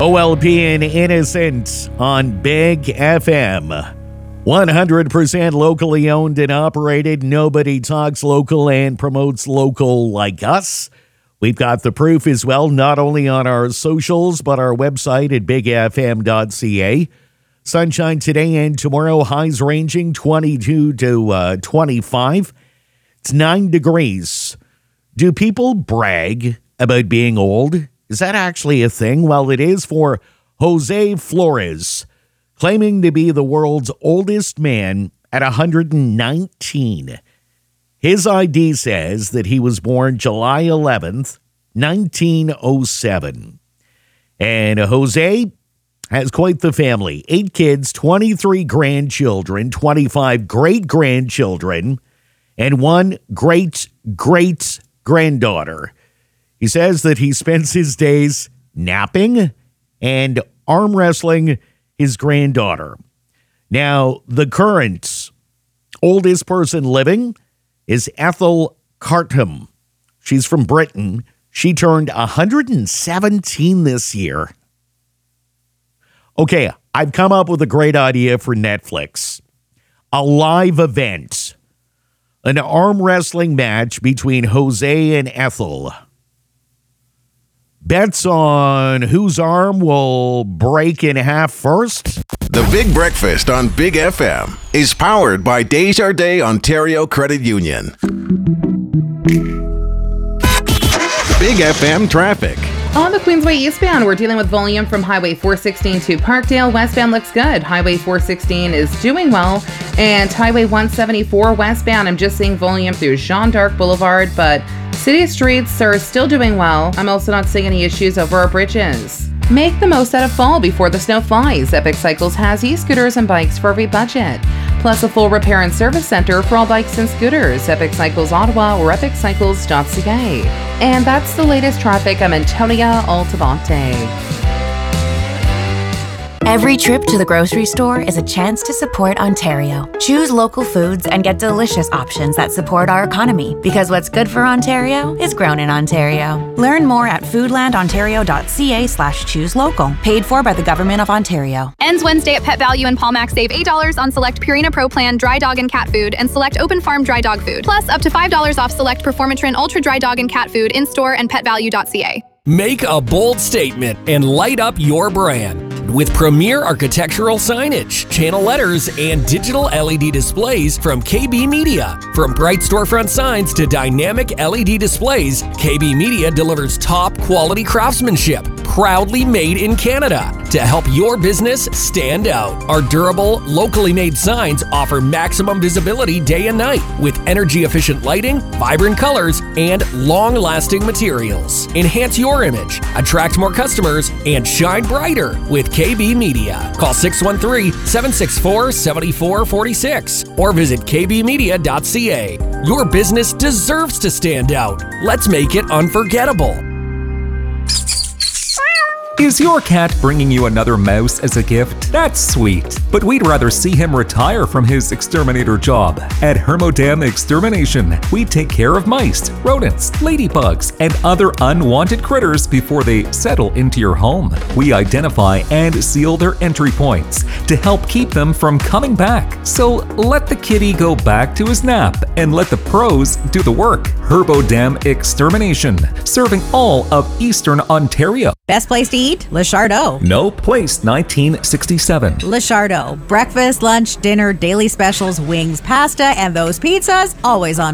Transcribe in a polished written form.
OLP and Innocent on Big FM. 100% locally owned and operated. Nobody talks local and promotes local like us. We've got the proof as well, not only on our socials, but our website at bigfm.ca. Sunshine today and tomorrow, highs ranging 22 to 25. It's 9 degrees. Do people brag about being old? Is that actually a thing? Well, it is for Jose Flores, claiming to be the world's oldest man at 119. His ID says that he was born July 11th, 1907. And Jose has quite the family. 8 kids, 23 grandchildren, 25 great-grandchildren, and 1 great-great-granddaughter. He says that he spends his days napping and arm wrestling his granddaughter. Now, the current oldest person living is Ethel Cartham. She's from Britain. She turned 117 this year. Okay, I've come up with a great idea for Netflix. A live event. An arm wrestling match between Jose and Ethel. Bets on whose arm will break in half first? The Big Breakfast on Big FM is powered by Desjardins Ontario Credit Union. Big FM traffic. On the Queensway eastbound, we're dealing with volume from Highway 416 to Parkdale. Westbound looks good. Highway 416 is doing well. And Highway 174 westbound, I'm just seeing volume through Jean d'Arc Boulevard, but city streets are still doing well. I'm also not seeing any issues over our bridges. Make the most out of fall before the snow flies. Epic Cycles has e-scooters and bikes for every budget. Plus a full repair and service center for all bikes and scooters. Epic Cycles Ottawa or epiccycles.ca. And that's the latest traffic. I'm Antonia Altavante. Every trip to the grocery store is a chance to support Ontario. Choose local foods and get delicious options that support our economy, because what's good for Ontario is grown in Ontario. Learn more at foodlandontario.ca/choose local. Paid for by the Government of Ontario. Ends Wednesday at Pet Value and Palmax. Save $8 on select Purina Pro Plan dry dog and cat food and select Open Farm dry dog food. Plus up to $5 off select Performatrin Ultra dry dog and cat food in store and petvalue.ca. Make a bold statement and light up your brand with premier architectural signage, channel letters, and digital LED displays from KB Media. From bright storefront signs to dynamic LED displays, KB Media delivers top quality craftsmanship, proudly made in Canada, to help your business stand out. Our durable, locally made signs offer maximum visibility day and night with energy-efficient lighting, vibrant colors, and long-lasting materials. Enhance your image, attract more customers, and shine brighter with KB Media. Call 613-764-7446 or visit kbmedia.ca. Your business deserves to stand out. Let's make it unforgettable. Is your cat bringing you another mouse as a gift? That's sweet, but we'd rather see him retire from his exterminator job. At Hermodam Extermination, we take care of mice, rodents, ladybugs, and other unwanted critters before they settle into your home. We identify and seal their entry points to help keep them from coming back. So let the kitty go back to his nap and let the pros do the work. Hermodam Extermination, serving all of Eastern Ontario. Best place to eat? Le Chardot. No Place 1967. Le Chardot. Breakfast, lunch, dinner, daily specials, wings, pasta, and those pizzas, always on